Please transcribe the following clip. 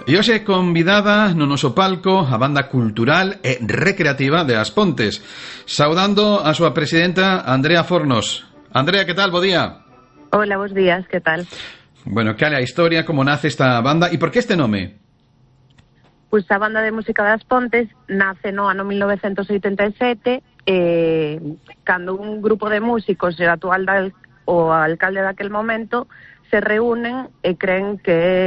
E hoxe convidada no noso palco a banda cultural e recreativa de As Pontes, saudando a súa presidenta Andrea Fornos. Andrea, que tal? Bo día. Hola, bos días, que tal? Bueno, cal é a historia, como nace esta banda e por que este nome? Pois a banda de música das Pontes nace no ano 1987 cando un grupo de músicos e o actual o alcalde daquel momento se reúnen e creen que